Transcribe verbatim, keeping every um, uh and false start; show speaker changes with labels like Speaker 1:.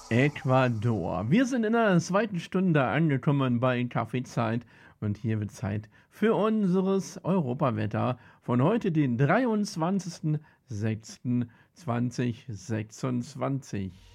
Speaker 1: Ecuador. Wir sind in der zweiten Stunde angekommen bei Kaffeezeit und hier wird Zeit für unseres Europawetter von heute, den dreiundzwanzigsten sechsten zweitausendsechsundzwanzig.